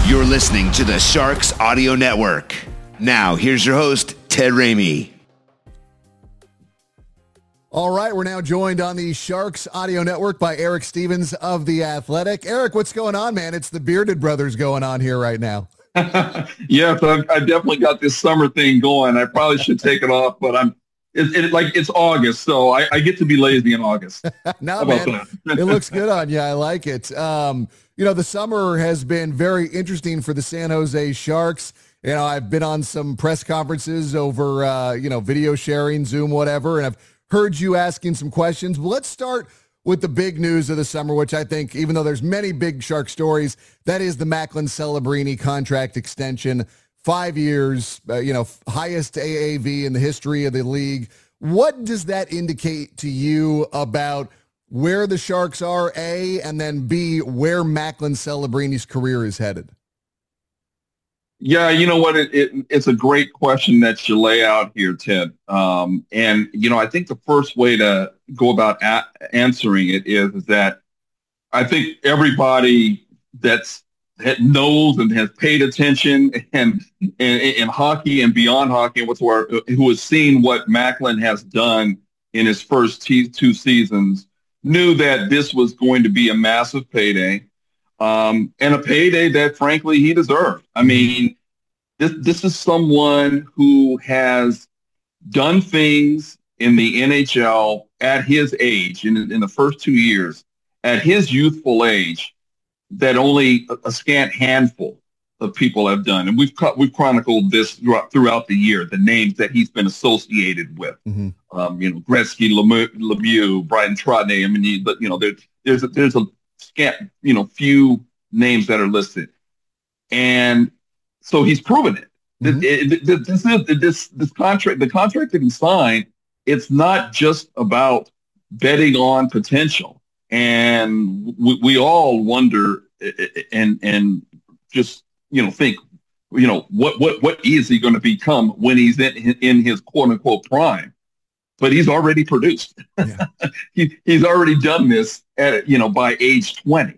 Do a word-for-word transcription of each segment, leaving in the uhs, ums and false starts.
You're listening to the Sharks Audio Network. Now, here's your host, Ted Ramey. All right, we're now joined on the Sharks Audio Network by Eric Stevens of The Athletic. Eric, what's going on, man? It's the Bearded Brothers going on here right now. Yes, I've, I've definitely got this summer thing going. I probably should take it off, but I'm it, it like it's August, so I, I get to be lazy in August. No, man, it looks good on you. I like it. Um, you know, the summer has been very interesting for the San Jose Sharks. You know, I've been on some press conferences over, uh, you know, video sharing, Zoom, whatever, and I've heard you asking some questions. Well, let's start with the big news of the summer, which I think, even though there's many big Shark stories, that is the Macklin Celebrini contract extension. Five years, uh, you know, highest A A V in the history of the league. What does that indicate to you about where the Sharks are, A, and then B, where Macklin Celebrini's career is headed? Yeah, you know what? It, it, it's a great question that you lay out here, Ted. Um, and, you know, I think the first way to go about a- answering it is, is that I think everybody that's that knows and has paid attention and in hockey and beyond hockey and whatsoever, who has seen what Macklin has done in his first t- two seasons, knew that this was going to be a massive payday. Um, and a payday that, frankly, he deserved. I mean, this this is someone who has done things in the N H L at his age, in, in the first two years, at his youthful age, that only a, a scant handful of people have done. And we've we've chronicled this throughout, throughout the year, the names that he's been associated with. Mm-hmm. Um, you know, Gretzky, Lemieux, Lemieux Brian Trotney. I mean, you, you know, there, there's a, there's a scant, you know, few names that are listed, and so he's proven it. Mm-hmm. It, it, it this is this this contract, the contract that he signed. It's not just about betting on potential, and we, we all wonder and and just you know think, you know, what what what is he going to become when he's in in his quote unquote prime? But he's already produced. Yeah. he he's already done this at you know by age twenty.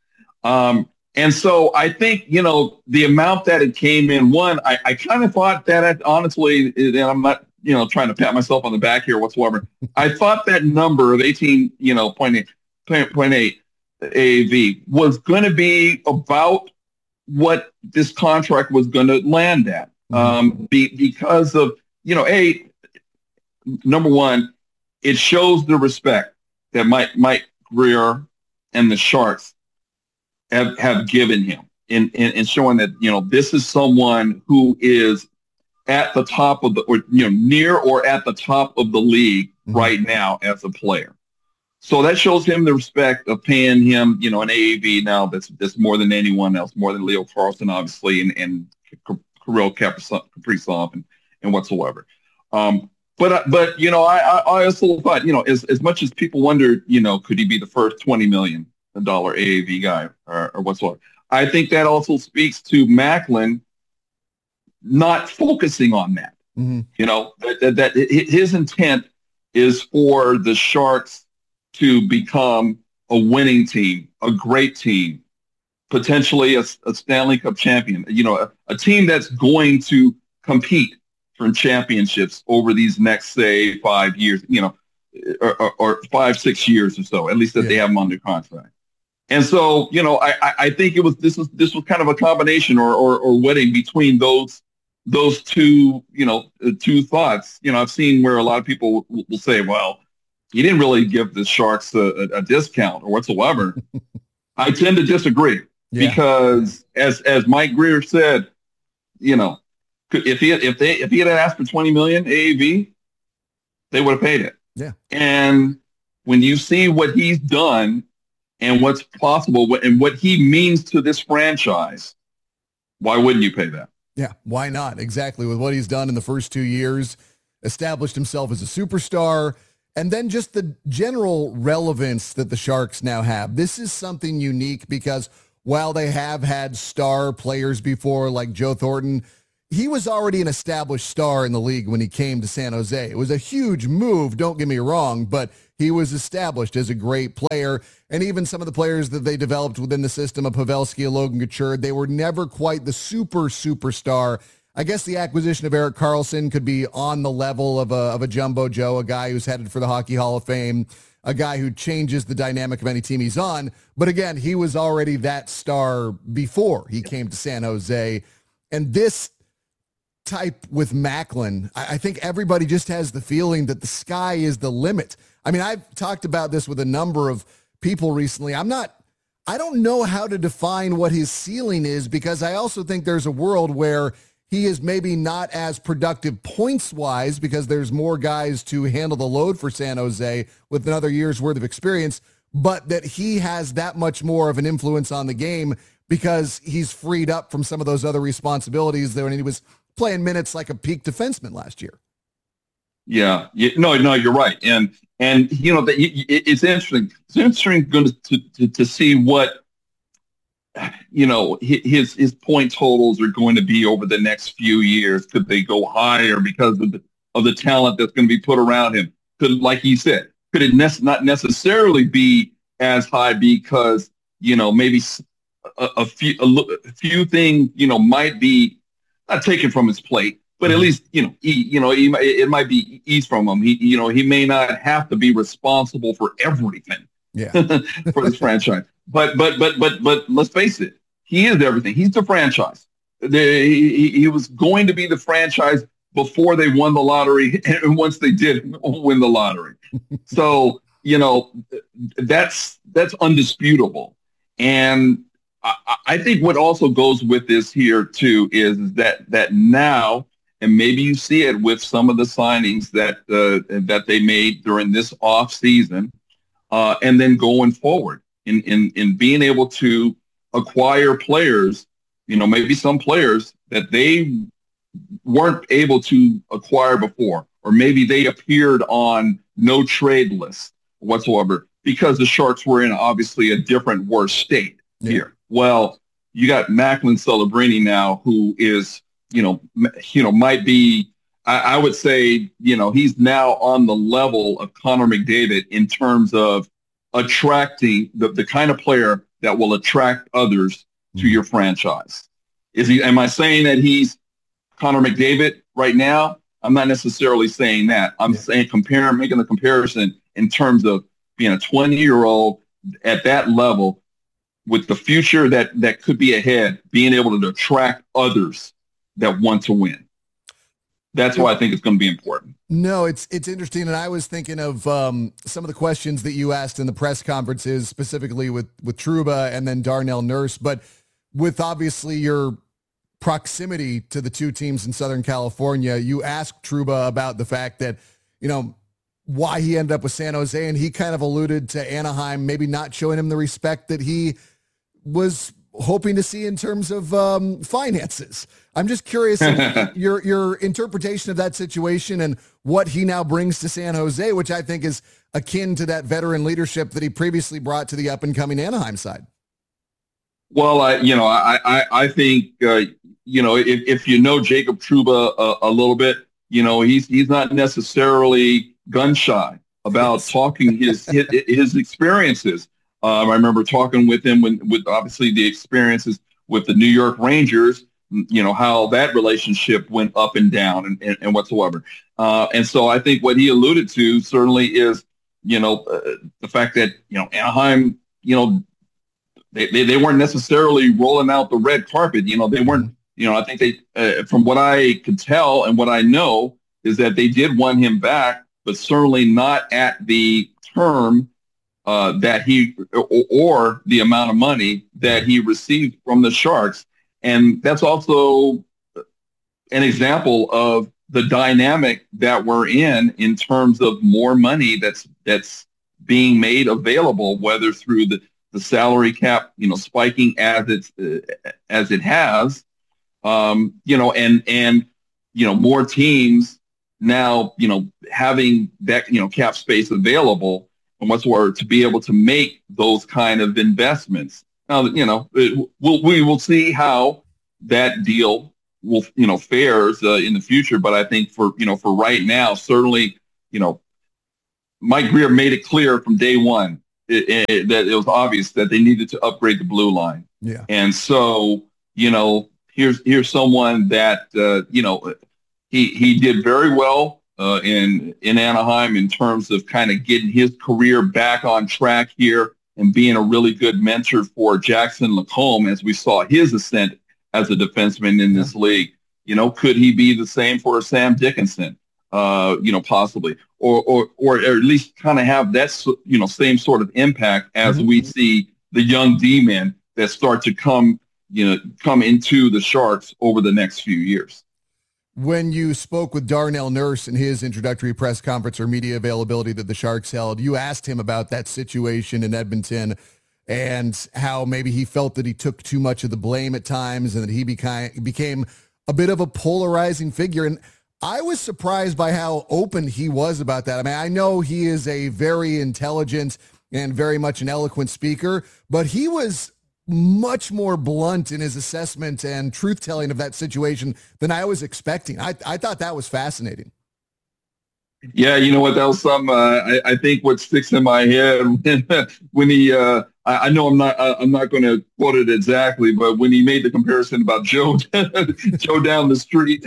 Um, and so I think, you know, the amount that it came in, one, I, I kind of thought that, I, honestly, and I'm not, you know, trying to pat myself on the back here whatsoever. I thought that number of eighteen, you know, point eight, point eight A A V was going to be about what this contract was going to land at, um, be, because of, you know, a number one, it shows the respect that Mike Mike Grier and the Sharks have, have given him in, in, in showing that, you know, this is someone who is at the top of the, or, you know, near or at the top of the league mm-hmm. right now as a player. So that shows him the respect of paying him, you know, an A A V now that's that's more than anyone else, more than Leo Carlson, obviously, and, and Kirill Kaprizov and, and whatsoever. Um, but, but you know, I, I also thought, you know, as, as much as people wondered, you know, could he be the first twenty million dollars A A V guy or, or whatsoever? I think that also speaks to Macklin not focusing on that. Mm-hmm. You know, that, that, that his intent is for the Sharks to become a winning team, a great team, potentially a, a Stanley Cup champion, you know, a, a team that's going to compete for championships over these next, say, five years, you know, or, or, or five, six years or so, at least that yeah. they have them under contract. And so, you know, I, I think it was this was this was kind of a combination or or, or wedding between those those two, you know, two thoughts. You know, I've seen where a lot of people will, will say, well, you didn't really give the Sharks a, a, a discount or whatsoever. I tend to disagree yeah. because, as as Mike Grier said, you know, if he if they if he had asked for twenty million A A V, they would have paid it. Yeah. And when you see what he's done and what's possible and what he means to this franchise, why wouldn't you pay that? Yeah, why not? Exactly. With what he's done in the first two years, established himself as a superstar. And then just the general relevance that the Sharks now have. This is something unique because while they have had star players before like Joe Thornton, he was already an established star in the league when he came to San Jose. It was a huge move, don't get me wrong, but he was established as a great player. And even some of the players that they developed within the system of Pavelski and Logan Couture, they were never quite the super superstar. I guess the acquisition of Erik Karlsson could be on the level of a, of a Jumbo Joe, a guy who's headed for the Hockey Hall of Fame, a guy who changes the dynamic of any team he's on. But again, he was already that star before he came to San Jose. And this type with Macklin, I, I think everybody just has the feeling that the sky is the limit. I mean, I've talked about this with a number of people recently. I'm not, I don't know how to define what his ceiling is, because I also think there's a world where he is maybe not as productive points-wise because there's more guys to handle the load for San Jose with another year's worth of experience, but that he has that much more of an influence on the game because he's freed up from some of those other responsibilities there when he was playing minutes like a peak defenseman last year. Yeah, you, no, no, you're right. And, and you know, the, it, it's interesting. It's interesting going to, to, to see what, you know, his his point totals are going to be over the next few years. Could they go higher because of the of the talent that's going to be put around him? Could, like he said, could it ne- not necessarily be as high because, you know, maybe a, a few a, a few things, you know, might be not taken from his plate, but at least, you know, he, you know, he, it might be eased from him. He, you know, he may not have to be responsible for everything. Yeah. For this franchise. But but but but but let's face it, he is everything. He's the franchise. The, he, he was going to be the franchise before they won the lottery, and once they did win the lottery. So, you know, that's that's undisputable. And I, I think what also goes with this here too is that that now, and maybe you see it with some of the signings that uh, that they made during this off season. Uh, and then going forward in, in, in being able to acquire players, you know, maybe some players that they weren't able to acquire before, or maybe they appeared on no trade lists whatsoever because the Sharks were in obviously a different, worse state yeah. here. Well, you got Macklin Celebrini now, who is, you know, m- you know, might be, I would say, you know, he's now on the level of Connor McDavid in terms of attracting the, the kind of player that will attract others to your franchise. Is he? Am I saying that he's Connor McDavid right now? I'm not necessarily saying that. I'm yeah. saying comparing, making the comparison in terms of being a twenty-year-old at that level with the future that that could be ahead, being able to attract others that want to win. That's why I think it's going to be important. No, it's it's interesting, and I was thinking of um, some of the questions that you asked in the press conferences, specifically with with Trouba and then Darnell Nurse, but with obviously your proximity to the two teams in Southern California, you asked Trouba about the fact that, you know, why he ended up with San Jose, and he kind of alluded to Anaheim maybe not showing him the respect that he was hoping to see in terms of um, finances. I'm just curious your your interpretation of that situation and what he now brings to San Jose, which I think is akin to that veteran leadership that he previously brought to the up-and-coming Anaheim side. Well, I, you know, I I, I think uh, you know if, if you know Jacob Trouba a, a little bit, you know he's he's not necessarily gun shy about yes. talking his, his his experiences. Um, I remember talking with him when, with obviously the experiences with the New York Rangers, you know, how that relationship went up and down and, and, and whatsoever. Uh, and so I think what he alluded to certainly is, you know, uh, the fact that, you know, Anaheim, you know, they, they, they weren't necessarily rolling out the red carpet. You know, they weren't, you know, I think they, uh, from what I could tell and what I know is that they did want him back, but certainly not at the term Uh, that he or, or the amount of money that he received from the Sharks. And that's also an example of the dynamic that we're in in terms of more money that's that's being made available, whether through the, the salary cap, you know, spiking as it's uh, as it has, um, you know, and and you know more teams now, you know, having that, you know, cap space available. And whatsoever to be able to make those kind of investments. Now, you know, it, we'll, we will see how that deal, will, you know, fares uh, in the future. But I think for, you know, for right now, certainly, you know, Mike Grier made it clear from day one it, it, that it was obvious that they needed to upgrade the blue line. Yeah. And so, you know, here's here's someone that, uh, you know, he he did very well uh, in in Anaheim in terms of kind of getting his career back on track here and being a really good mentor for Jackson Lacombe as we saw his ascent as a defenseman in this yeah. league. You know, could he be the same for Sam Dickinson? Uh, you know, possibly, or or or at least kind of have that, you know, same sort of impact as mm-hmm. we see the young D-men that start to come, you know, come into the Sharks over the next few years. When you spoke with Darnell Nurse in his introductory press conference or media availability that the Sharks held, you asked him about that situation in Edmonton and how maybe he felt that he took too much of the blame at times and that he became became a bit of a polarizing figure. And I was surprised by how open he was about that. I mean, I know he is a very intelligent and very much an eloquent speaker, but he was much more blunt in his assessment and truth-telling of that situation than I was expecting. I, I thought that was fascinating. Yeah, you know what? That was some. Uh, I, I think what sticks in my head when, when he. Uh, I, I know I'm not. I'm not going to quote it exactly, but when he made the comparison about Joe, Joe down the street,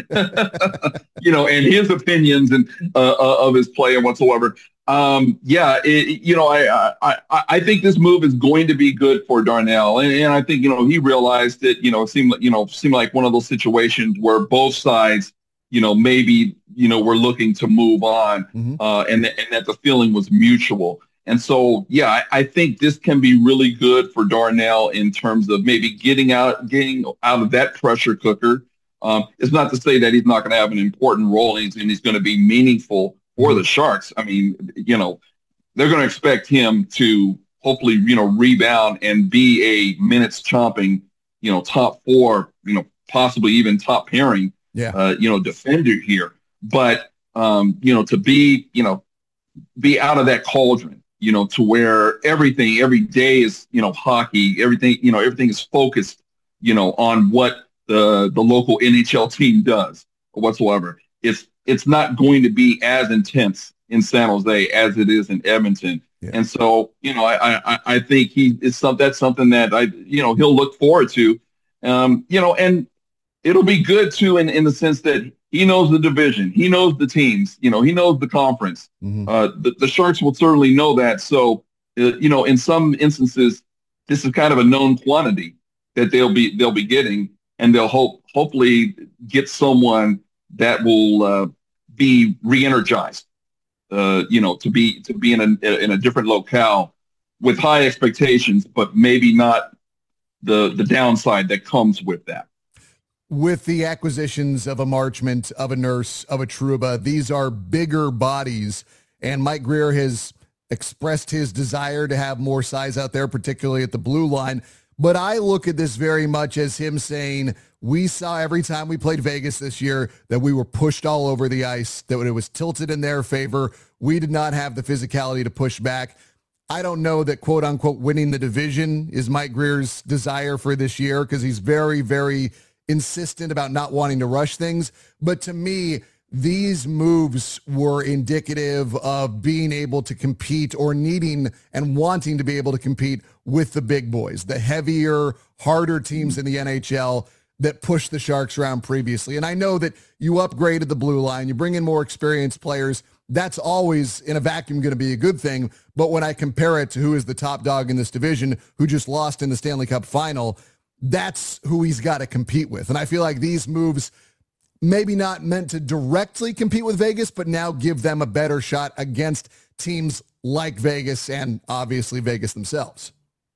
you know, and his opinions and uh, of his play and whatsoever. Um, yeah, it, you know, I, I I think this move is going to be good for Darnell, and, and I think you know he realized that you know it seemed you know seemed like one of those situations where both sides, you know, maybe, you know, we're looking to move on mm-hmm. uh, and, th- and that the feeling was mutual. And so, yeah, I, I think this can be really good for Darnell in terms of maybe getting out, getting out of that pressure cooker. Um, it's not to say that he's not going to have an important role and he's, and he's going to be meaningful for the Sharks. I mean, you know, they're going to expect him to hopefully, you know, rebound and be a minutes chomping, you know, top four, you know, possibly even top pairing. Yeah. Uh, you know, defender here, but, um, you know, to be, you know, be out of that cauldron, you know, to where everything, every day is, you know, hockey, everything, you know, everything is focused, you know, on what the, the local N H L team does or whatsoever. It's, it's not going to be as intense in San Jose as it is in Edmonton. Yeah. And so, you know, I, I, I think he is some, that's something that I, you know, he'll look forward to, um, you know, and, it'll be good too, in, in the sense that he knows the division, he knows the teams, you know, he knows the conference. Mm-hmm. Uh, the, the Sharks will certainly know that. So, uh, you know, in some instances, this is kind of a known quantity that they'll be they'll be getting, and they'll hope hopefully get someone that will uh, be re-energized. Uh, you know, to be to be in a in a different locale with high expectations, but maybe not the the downside that comes with that. With the acquisitions of a Marchment, of a Nurse, of a Trouba, these are bigger bodies, and Mike Grier has expressed his desire to have more size out there, particularly at the blue line. But I look at this very much as him saying, we saw every time we played Vegas this year that we were pushed all over the ice, that it was tilted in their favor. We did not have the physicality to push back. I don't know that, quote unquote, winning the division is Mike Grier's desire for this year, because he's very, very insistent about not wanting to rush things. But to me, these moves were indicative of being able to compete, or needing and wanting to be able to compete with the big boys, the heavier, harder teams in the N H L that pushed the Sharks around previously. And I know that you upgraded the blue line, you bring in more experienced players. That's always in a vacuum going to be a good thing. But when I compare it to who is the top dog in this division, who just lost in the Stanley Cup final, that's who he's got to compete with. And I feel like these moves, maybe not meant to directly compete with Vegas, but now give them a better shot against teams like Vegas and obviously Vegas themselves.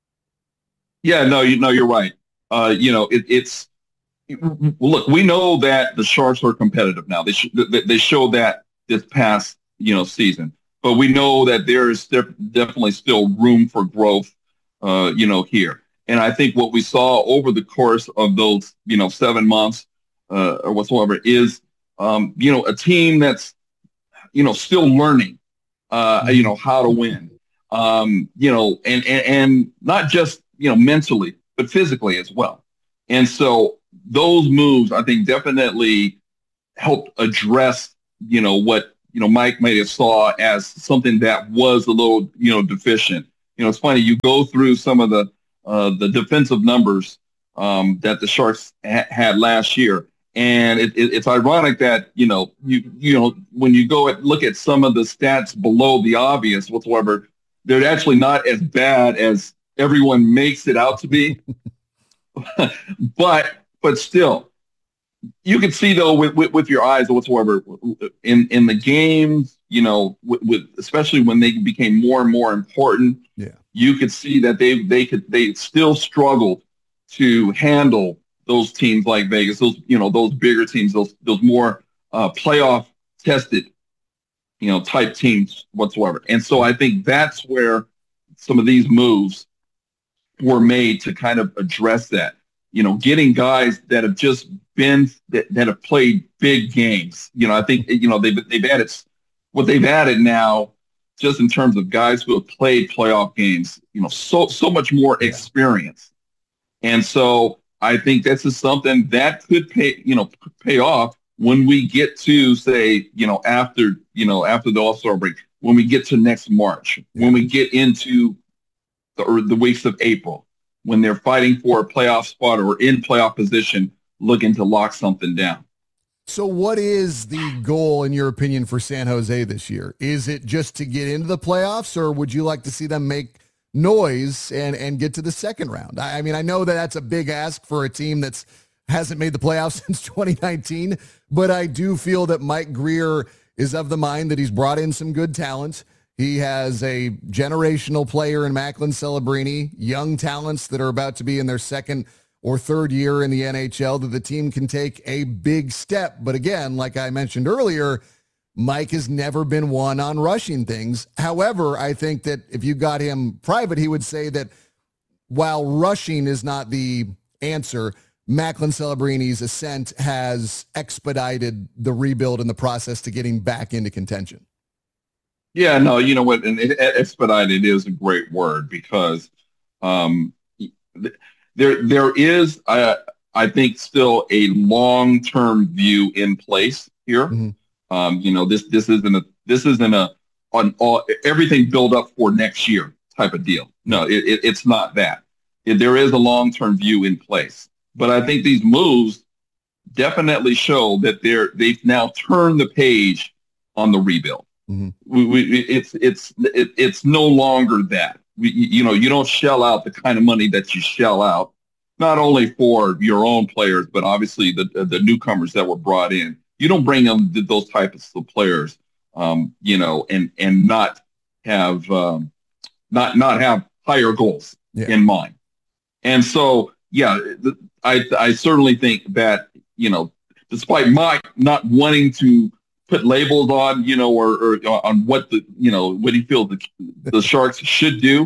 Yeah, no, you know, you're right. Uh, you know, it, it's, look, we know that the Sharks are competitive now. They sh- they showed that this past, you know, season, but we know that there is def- definitely still room for growth, uh, you know, here. And I think what we saw over the course of those, you know, seven months uh, or whatsoever is, um, you know, a team that's, you know, still learning, uh, you know, how to win, um, you know, and, and, and not just, you know, mentally, but physically as well. And so those moves, I think, definitely helped address, you know, what, you know, Mike may have saw as something that was a little, you know, deficient. You know, it's funny, you go through some of the uh, the defensive numbers um, that the Sharks ha- had last year. And it, it, it's ironic that, you know, you you know, when you go and look at some of the stats below the obvious whatsoever, they're actually not as bad as everyone makes it out to be. but but still, you can see though with, with, with your eyes whatsoever in, in the games, you know, with, with especially when they became more and more important, yeah, you could see that they they could they still struggled to handle those teams like Vegas, those, you know, those bigger teams, those those more uh, playoff tested, you know, type teams whatsoever. And so I think that's where some of these moves were made to kind of address that. You know, getting guys that have just been that, that have played big games. You know, I think, you know, they've they've added what they've added now, just in terms of guys who have played playoff games. You know, so so much more experience, and so I think this is something that could pay, you know, pay off when we get to, say, you know, after, you know, after the All-Star break, when we get to next March, yeah. when we get into the, or the weeks of April, when they're fighting for a playoff spot or in playoff position, looking to lock something down. So what is the goal, in your opinion, for San Jose this year? Is it just to get into the playoffs, or would you like to see them make noise and and get to the second round? I, I mean, I know that that's a big ask for a team that's hasn't made the playoffs since twenty nineteen, but I do feel that Mike Grier is of the mind that he's brought in some good talent. He has a generational player in Macklin Celebrini, young talents that are about to be in their second or third year in the N H L, that the team can take a big step. But again, like I mentioned earlier, Mike has never been one on rushing things. However, I think that if you got him private, he would say that while rushing is not the answer, Macklin Celebrini's ascent has expedited the rebuild and the process to getting back into contention. Yeah, no, you know what, and expedited is a great word, because um, there there is, uh, I think, still a long-term view in place here. Mm-hmm. Um, you know, this this isn't a this isn't a on all everything build up for next year type of deal. No, it, it, it's not that. It, there is a long-term view in place, but I think these moves definitely show that they're they've now turned the page on the rebuild. Mm-hmm. We, we, it's it's it, it's no longer that. We, you know, you don't shell out the kind of money that you shell out, not only for your own players, but obviously the the newcomers that were brought in. You don't bring them those types of players, um, you know, and and not have um, not not have higher goals yeah. in mind. And so, yeah, I I certainly think that, you know, despite Mike not wanting to put labels on, you know, or, or on what the, you know, what he feels the, the Sharks should do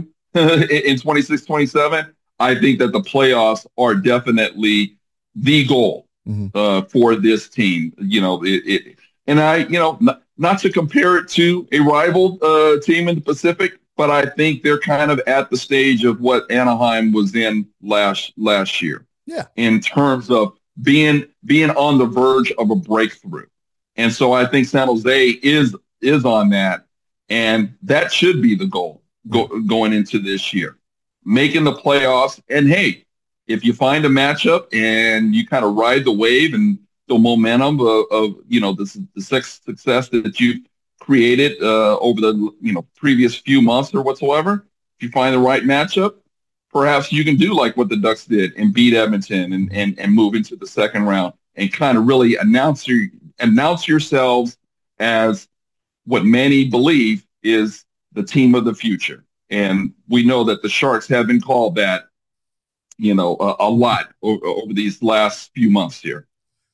in twenty-six twenty-seven, I think that the playoffs are definitely the goal mm-hmm. uh, for this team. You know, it, it and I, you know, not, not to compare it to a rival uh, team in the Pacific, but I think they're kind of at the stage of what Anaheim was in last last year. Yeah. In terms of being being on the verge of a breakthrough. And so I think San Jose is is on that, and that should be the goal go, going into this year, making the playoffs. And hey, if you find a matchup and you kind of ride the wave and the momentum of, of you know the, the success that you've created uh, over the you know previous few months or whatsoever, if you find the right matchup, perhaps you can do like what the Ducks did and beat Edmonton and and, and move into the second round and kind of really announce your announce yourselves as what many believe is the team of the future. And we know that the Sharks have been called that, you know, a, a lot over, over these last few months here.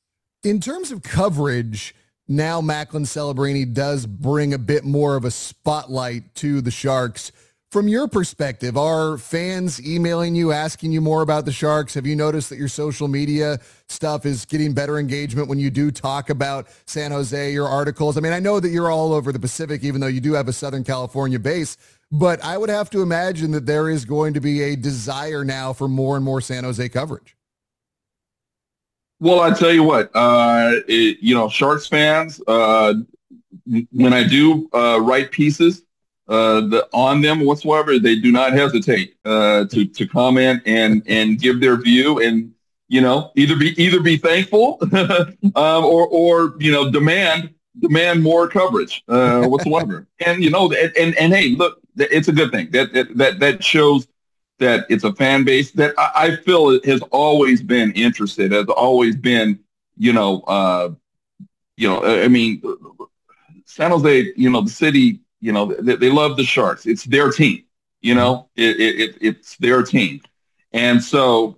In terms of coverage, now Macklin Celebrini does bring a bit more of a spotlight to the Sharks. From your perspective, are fans emailing you, asking you more about the Sharks? Have you noticed that your social media stuff is getting better engagement when you do talk about San Jose, your articles? I mean, I know that you're all over the Pacific, even though you do have a Southern California base, but I would have to imagine that there is going to be a desire now for more and more San Jose coverage. Well, I tell you what, uh, it, you know, Sharks fans, uh, when I do uh, write pieces uh, the, on them whatsoever, they do not hesitate uh, to to comment and and give their view, and you know, either be either be thankful um, or or you know demand demand more coverage uh, whatsoever. And you know, and, and and hey, look, it's a good thing that that that, that shows that it's a fan base that I, I feel has always been interested, has always been, you know, uh, you know, I mean, San Jose, you know, the city, you know, they, they love the Sharks. It's their team, you know, it, it, it it's their team. And so,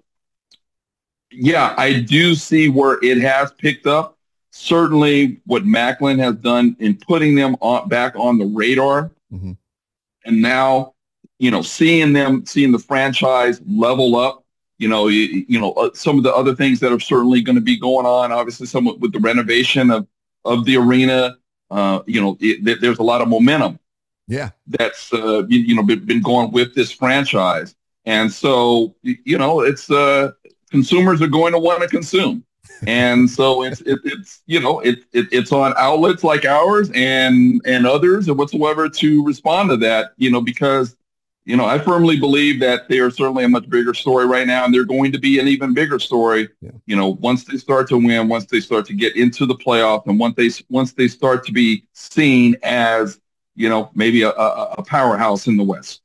yeah, I do see where it has picked up. Certainly what Macklin has done in putting them on, back on the radar. Mm-hmm. And now, you know, seeing them, seeing the franchise level up, you know, you, you know, uh, some of the other things that are certainly going to be going on, obviously some with the renovation of, of the arena, uh, you know, it, there's a lot of momentum. Yeah. That's, uh, you, you know, been, been going with this franchise. And so, you know, it's, uh, consumers are going to want to consume. And so it's, it, it's, you know, it, it, it's on outlets like ours and, and others and whatsoever to respond to that, you know, because, you know, I firmly believe that they are certainly a much bigger story right now, and they're going to be an even bigger story, yeah. you know, once they start to win, once they start to get into the playoff, and once they once they start to be seen as, you know, maybe a, a, a powerhouse in the West.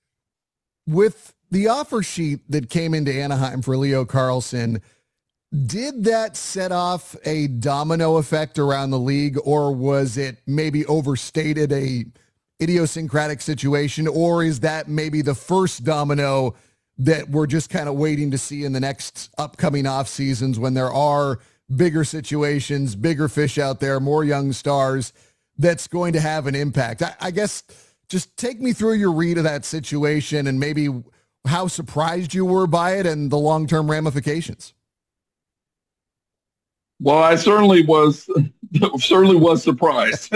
With the offer sheet that came into Anaheim for Leo Carlsson, did that set off a domino effect around the league, or was it maybe overstated, a idiosyncratic situation, or is that maybe the first domino that we're just kind of waiting to see in the next upcoming off seasons when there are bigger situations, bigger fish out there, more young stars, that's going to have an impact? I, I guess just take me through your read of that situation and maybe how surprised you were by it and the long-term ramifications. Well, I certainly was certainly was surprised.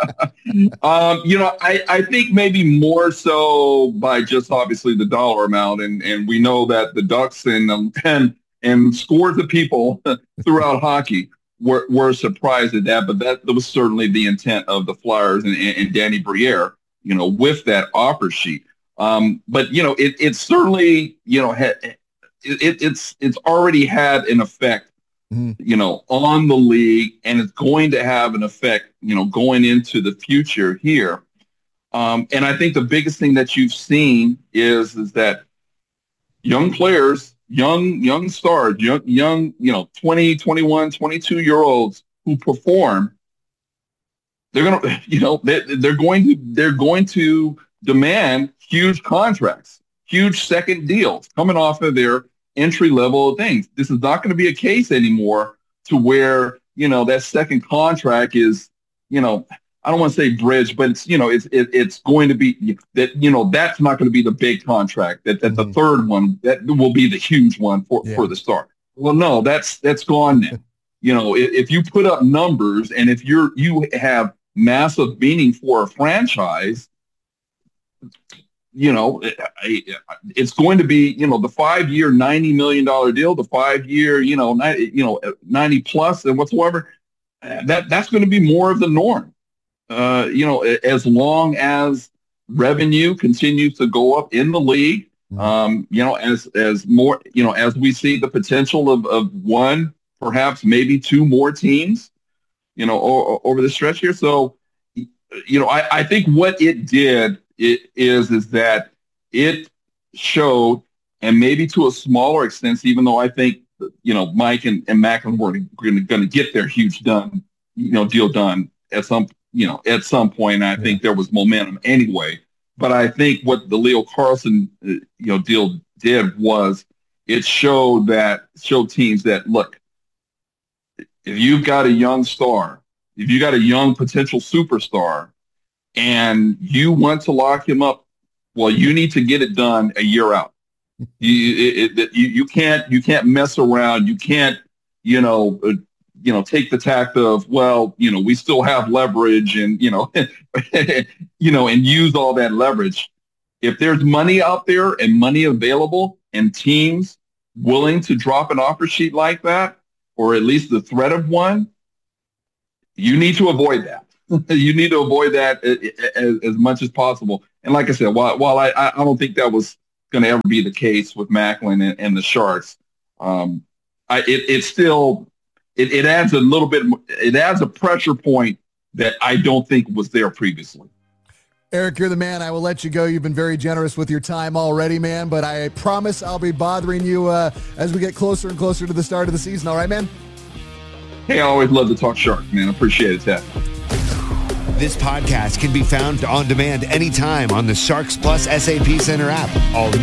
um, you know, I, I think maybe more so by just obviously the dollar amount, and, and we know that the Ducks and um, and and scores of people throughout hockey were, were surprised at that, but that, that was certainly the intent of the Flyers and, and Danny Briere, you know, with that offer sheet. Um, but you know, it it certainly you know ha, it, it's it's already had an effect, you know, on the league, and it's going to have an effect, you know, going into the future here. Um, and I think the biggest thing that you've seen is, is that young players, young, young stars, young, young, you know, twenty, twenty-one, twenty-two year olds who perform, they're going to, you know, they, they're going to, they're going to demand huge contracts, huge second deals coming off of their entry level things. This is not going to be a case anymore to where, you know, that second contract is, you know, I don't want to say bridge, but it's, you know, it's, it, it's going to be that, you know, that's not going to be the big contract, that, that mm-hmm. the third one, that will be the huge one for, yeah. for the Star. Well, no, that's, that's gone now. You know, if, if you put up numbers and if you're, you have massive meaning for a franchise, you know, it, it's going to be, you know, the five-year, ninety million dollars deal, the five-year, you know, ninety, you know, ninety plus and whatsoever, that that's going to be more of the norm. Uh, you know, as long as revenue continues to go up in the league, um, you know, as as more, you know, as we see the potential of, of one, perhaps maybe two more teams, you know, o- over the stretch here. So, you know, I, I think what it did It is is that it showed, and maybe to a smaller extent, even though I think, you know, Mike and, and Macklin were going to get their huge done, you know, deal done at some, you know, at some point. And I yeah. think there was momentum anyway. But I think what the Leo Carlsson, uh, you know, deal did was it showed that showed teams that, look, if you've got a young star, if you got a young potential superstar, and you want to lock him up, well, you need to get it done a year out. You, it, it, you, you can't, you can't mess around. You can't, you know, uh, you know, take the tact of, well, you know, we still have leverage, and you know, you know, and use all that leverage. If there's money out there and money available, and teams willing to drop an offer sheet like that, or at least the threat of one, you need to avoid that. You need to avoid that as, as much as possible. And like I said, while, while I, I don't think that was going to ever be the case with Macklin and, and the Sharks, um, I, it, it's still, it, it adds a little bit, it adds a pressure point that I don't think was there previously. Eric, you're the man. I will let you go. You've been very generous with your time already, man, but I promise I'll be bothering you uh, as we get closer and closer to the start of the season. All right, man? Hey, I always love to talk Sharks, man. I appreciate it, Ted. This podcast can be found on demand anytime on the Sharks Plus S A P Center app. All the